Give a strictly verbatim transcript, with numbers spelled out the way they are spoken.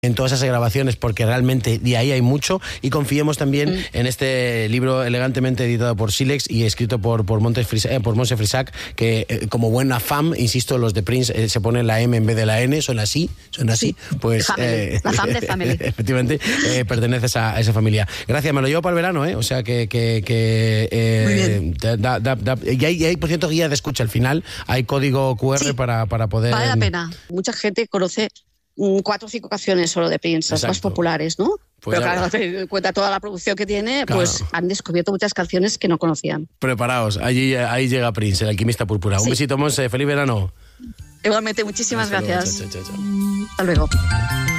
en todas esas grabaciones, porque realmente de ahí hay mucho, y confiemos también mm. en este libro elegantemente editado por Silex y escrito por, por, Montes Frisac, eh, por Montse Frisac, que eh, como buena fam, insisto, los de Prince eh, se ponen la M en vez de la N, son así, son así, sí. pues... Eh, la fam de Family. Efectivamente, eh, perteneces a, a esa familia. Gracias, me lo llevo para el verano, ¿eh? O sea que... que, que eh, Muy bien. Da, da, da, y, hay, y hay, por cierto, guía de escucha al final, hay código cu erre sí. para, para poder... Vale la pena. Mucha gente conoce cuatro o cinco canciones solo de Prince, las más populares, ¿no? Pues pero claro, teniendo en cuenta toda la producción que tiene, claro. pues han descubierto muchas canciones que no conocían. Preparaos, allí, ahí llega Prince, el alquimista púrpura. Sí. Un besito, Montse, feliz verano. Igualmente, muchísimas Hasta gracias. Luego. Chao, chao, chao. Hasta luego.